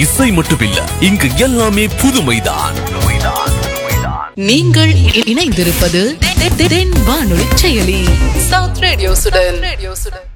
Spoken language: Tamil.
இசை மட்டுமில்ல, இங்கு எல்லாமே புதுமைதான். நீங்கள் இணைந்திருப்பது தென் வானொலி செயலி சவுத் ரேடியோசுடன்.